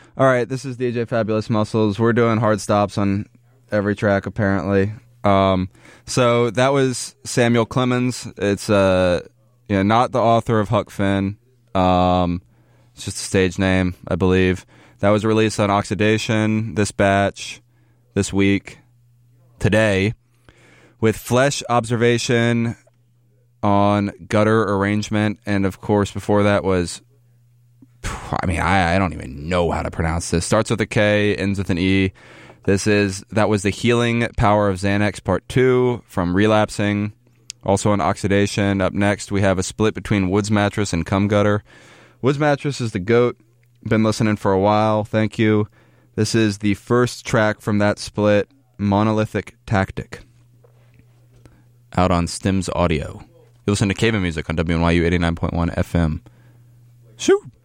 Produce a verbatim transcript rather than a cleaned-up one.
All right, this is D J Fabulous Muscles. We're doing hard stops on every track, apparently. Um, so that was Samuel Clemens. It's uh, you know, not the author of Huck Finn. Um, it's just a stage name, I believe. That was released on Oxidation, this batch, this week, today, with Flesh Observation on Gutter Arrangement. And, of course, before that was, I mean, I, I don't even know how to pronounce this. Starts with a K, ends with an E. This is, that was The Healing Power of Xanax Part two from Relapsing, also on Oxidation. Up next, we have a split between Woods Mattress and Cum Gutter. Woods Mattress is the GOAT. Been listening for a while. Thank you. This is the first track from that split, Monolithic Tactic, out on Stims Audio. You listen to Cave Music on W N Y U eighty-nine point one F M. Shoot!